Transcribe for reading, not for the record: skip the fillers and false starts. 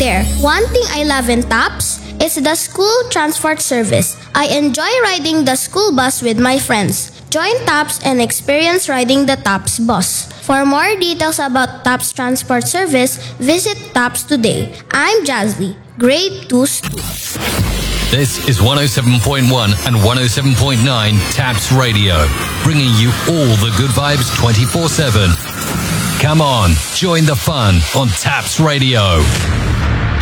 there. One thing I love in TAPS is the school transport service. I enjoy riding the school bus with my friends. Join TAPS and experience riding the TAPS bus. For more details about TAPS transport service, visit TAPS today. I'm Jazly, grade 2 student. This is 107.1 and 107.9 TAPS Radio, bringing you all the good vibes 24/7. Come on, join the fun on TAPS Radio.